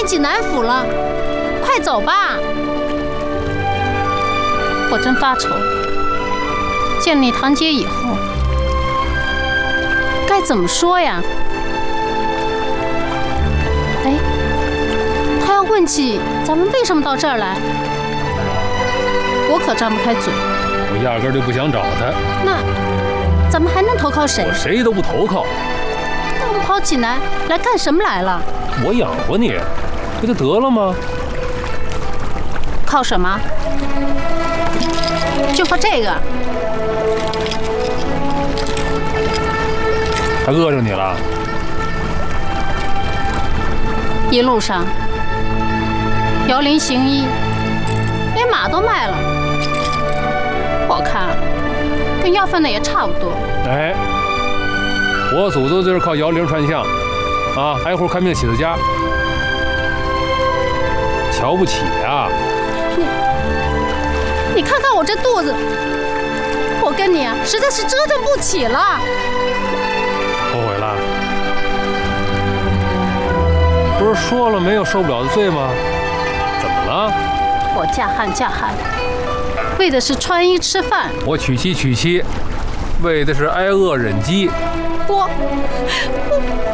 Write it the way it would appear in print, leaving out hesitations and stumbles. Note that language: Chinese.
进济南府了，快走吧！我真发愁，见了你堂姐以后，该怎么说呀？哎，他要问起咱们为什么到这儿来，我可张不开嘴。 我压根就不想找他。 那咱们还能投靠谁？ 我谁都不投靠。 那我们跑济南来干什么来了？ 我养活你，不就得了吗？ 靠什么？就靠这个？ 还饿着你了？ 一路上，姚林行医，连马都卖了。我看跟要饭的也差不多。 哎，我祖宗就是靠摇铃串巷，啊，挨户看病起的家。瞧不起啊！ 你看看我这肚子，我跟你啊，实在是折腾不起了。 后悔了？不是说了没有受不了的罪吗？怎么了？ 我嫁汉，为的是穿衣吃饭； 我娶妻，为的是挨饿忍饥。